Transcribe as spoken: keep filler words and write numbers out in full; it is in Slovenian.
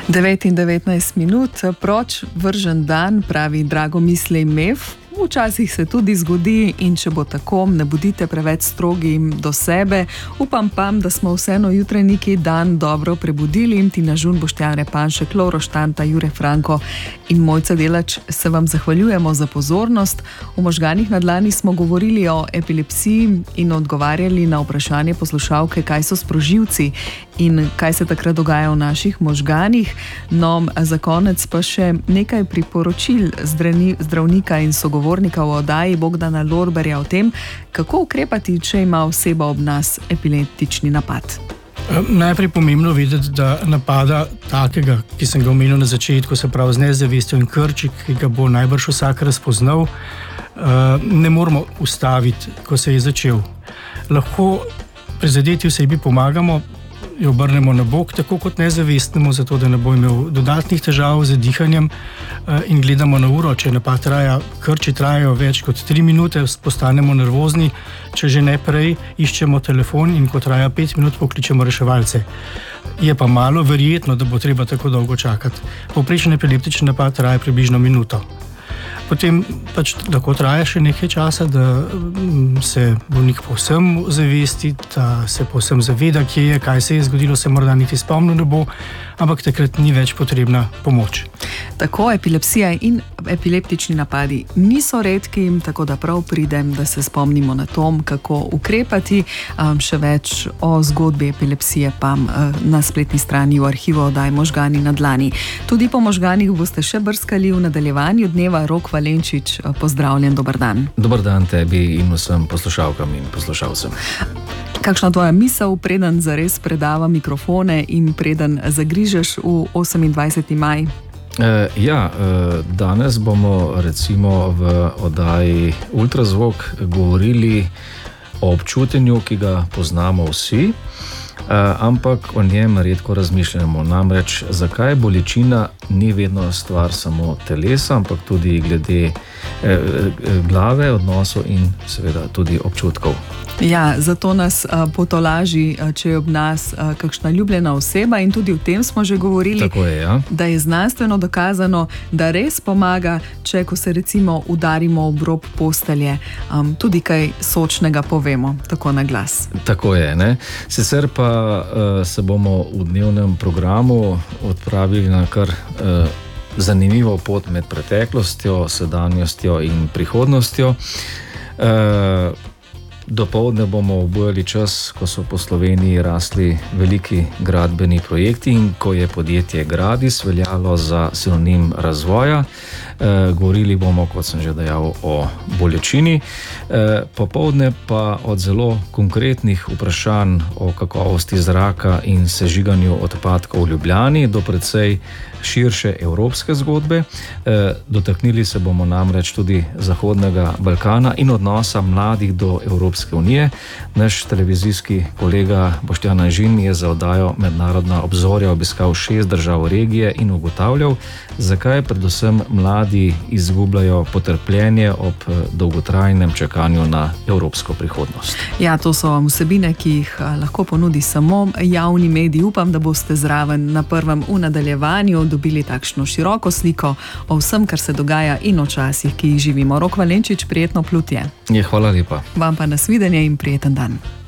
devet in devetnajst minut, proč vržen dan, pravi Dragomislej Mef. Včasih se tudi zgodi in če bo tako, ne bodite preveč strogi do sebe. Upam pa, da smo vseeno jutri neki dan dobro prebudili. Tina Žun, Boštjan Repanšek, Lovro Štanta, Jure Franko in Mojca Delač se vam zahvaljujemo za pozornost. V Možganih na dlani smo govorili o epilepsiji in odgovarjali na vprašanje poslušalke, kaj so sprožilci in kaj se takrat dogaja v naših možganih. No, za konec pa še nekaj priporočil zdravnika in sogovornika v oddaji Bogdana Lorberja o tem, kako ukrepati, če ima oseba ob nas epileptični napad. Najprej pomembno vedeti, da napada takega, ki sem ga omenil na začetku, se pravi z nezavestjo in krčik, ki ga bo najbrž vsak razpoznal, ne moramo ustaviti, ko se je začel. Lahko prizadeti osebi pomagamo, jo obrnemo na bok, tako kot nezavestnemu, zato da ne bo imel dodatnih težav z dihanjem, in gledamo na uro. Če napad traja, krči trajajo več kot tri minute, postanemo nervozni, če že ne prej, iščemo telefon in ko traja pet minut, pokličemo reševalce. Je pa malo verjetno, da bo treba tako dolgo čakati. Povprečen epileptični napad traja približno minuto. Potem pač lahko traja še nekaj časa, da se bolnik povsem zavesti, da se povsem zaveda, kje je, kaj se je zgodilo, se morda niti spomnil ne bo, ampak takrat ni več potrebna pomoč. Tako, epilepsija in epileptični napadi niso redki, tako da prav pridem, da se spomnimo na tom, kako ukrepati. Še več o zgodbi epilepsije pa na spletni strani v arhivu oddaj Možgani na dlani. Tudi po možganih boste še brskali v nadaljevanju dneva. Rok Valenčič, pozdravljen, dober dan. Dober dan tebi in vsem poslušalkam in poslušalcem. Kakšna tvoja misel, preden zares predava mikrofone in preden zagrižeš v osemindvajseti maj? E, ja, danes bomo recimo v oddaji Ultrazvok govorili o občutenju, ki ga poznamo vsi, ampak o njem redko razmišljamo. Namreč, zakaj bolečina ni vedno stvar samo telesa, ampak tudi glede glave, odnosov in seveda tudi občutkov. Ja, zato nas potolaži, če je ob nas kakšna ljubljena oseba, in tudi o tem smo že govorili. Tako je, ja. Da je znanstveno dokazano, da res pomaga, če ko se recimo udarimo ob rob postelje, tudi kaj sočnega povemo, tako na glas. Tako je, ne. Sicer pa se bomo v dnevnem programu odpravili na kar zanimivo pot med preteklostjo, sedanjostjo in prihodnostjo. Dopoldne bomo obujali čas, ko so po Sloveniji rasli veliki gradbeni projekti in ko je podjetje Gradis veljalo za sinonim razvoja. E, govorili bomo, kot sem že dejal, o bolečini. E, popoldne pa od zelo konkretnih vprašanj o kakovosti zraka in sežiganju odpadkov v Ljubljani do precej širše evropske zgodbe. E, dotaknili se bomo namreč tudi Zahodnega Balkana in odnosa mladih do Evropske unije. Naš televizijski kolega Boštjan Anžin je za oddajo Mednarodna obzorja obiskal šest držav regije in ugotavljal, zakaj predvsem mladi izgubljajo potrpljenje ob dolgotrajnem čakanju na evropsko prihodnost. Ja, to so vsebine, ki jih lahko ponudi samo javni medij. Upam, da boste zraven na prvem v nadaljevanju dobili takšno široko sliko o vsem, kar se dogaja in o časih, ki jih živimo. Rok Valenčič, prijetno plutje. Je, hvala lepa. Vam pa nasvidenje in prijeten dan.